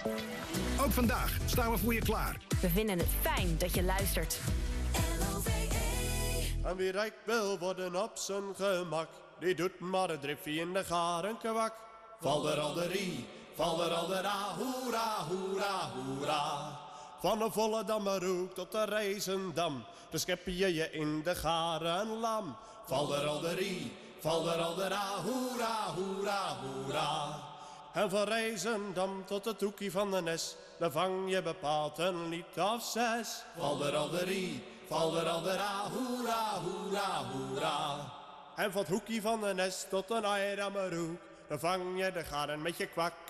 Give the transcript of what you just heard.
Ook vandaag staan we voor je klaar. We vinden het fijn dat je luistert. En wie rijk wil worden op zijn gemak, die doet maar een drifje in de garenkwak. Val er al de rie, val er al de ra, hoera, hoera, hoera. Van de Volendammerhoek tot de Rijzendam, dan schep je je in de garenlam. Val er al de rie, val er al de ra, hoera, hoera, hoera. En van Rijzendam tot het hoekje van de Nes, dan vang je bepaald een lied of 6. Val er al de rie, val er al de ra, hoera, hoera, hoera. En van het hoekje van de Nes tot een Eidammerhoek, dan vang je de garen met je kwak